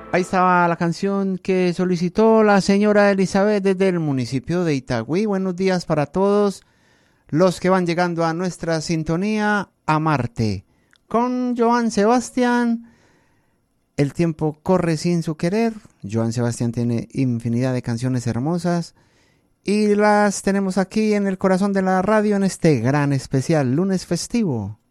Ahí estaba la canción que solicitó la señora Elizabeth desde el municipio de Itagüí. Buenos días para todos los que van llegando a nuestra sintonía Amarte. Con Joan Sebastián, el tiempo corre sin su querer. Joan Sebastián tiene infinidad de canciones hermosas y las tenemos aquí en el corazón de la radio en este gran especial lunes festivo.